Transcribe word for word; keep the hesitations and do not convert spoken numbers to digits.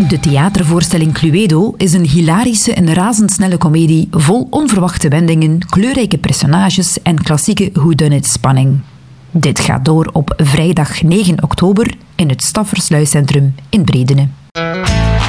De theatervoorstelling Cluedo is een hilarische en razendsnelle komedie vol onverwachte wendingen, kleurrijke personages en klassieke whodunit-spanning. Dit gaat door op vrijdag negen oktober in het Staffersluiscentrum in Bredene.